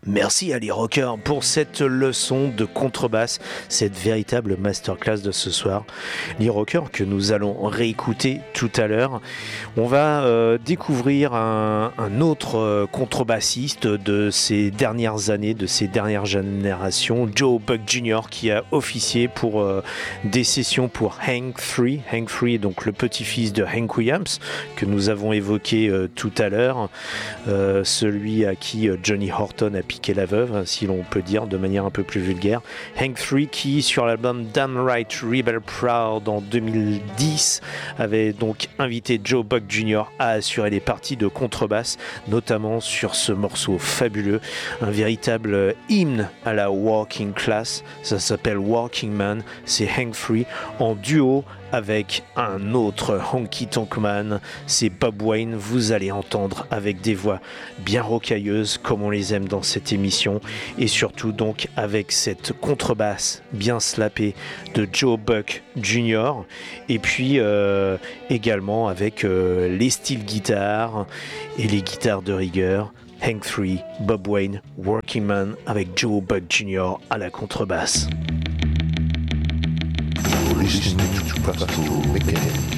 Merci Ali Rocker pour cette leçon de contrebasse, cette véritable masterclass de ce soir. Ali Rocker que nous allons réécouter tout à l'heure. On va découvrir un autre contrebassiste de ces dernières années, de ces dernières générations, Joe Buck Jr. qui a officié pour des sessions pour Hank 3. Hank 3 est donc le petit-fils de Hank Williams que nous avons évoqué tout à l'heure, celui à qui Johnny Horton a piqué la veuve, si l'on peut dire de manière un peu plus vulgaire. Hank 3 qui, sur l'album Damn Right Rebel Proud en 2010, avait donc invité Joe Buck Jr. à assurer les parties de contrebasse, notamment sur ce morceau fabuleux, un véritable hymne à la working class. Ça s'appelle Working Man, c'est Hank 3 en duo avec un autre honky tonk man, c'est Bob Wayne. Vous allez entendre avec des voix bien rocailleuses comme on les aime dans cette émission, et surtout donc avec cette contrebasse bien slappée de Joe Buck Jr. et puis également avec les styles guitares et les guitares de rigueur. Hank 3, Bob Wayne, Working Man avec Joe Buck Jr. à la contrebasse. Listening to Pastor Michael.